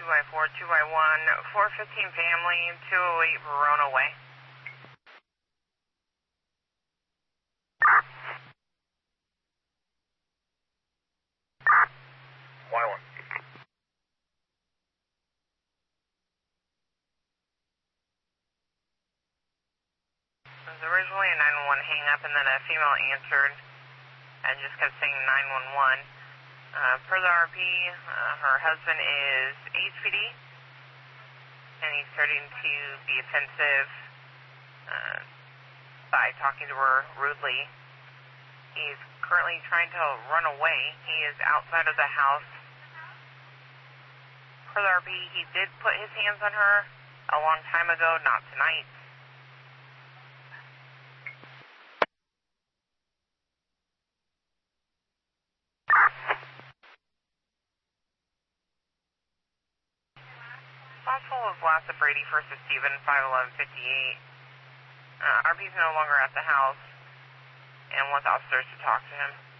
2x4, 2x1, 415 family, 208 Verona Way. Y1. It was originally a 911 hang-up, and then a female answered and just kept saying 911. Per the RP, her husband is HPD, and he's starting to be offensive by talking to her rudely. He's currently trying to run away. He is outside of the house. Per the RP, he did put his hands on her a long time ago, not tonight. Responsible was last of Brady, first of Stephen, 51158. RP's no longer at the house and wants officers to talk to him.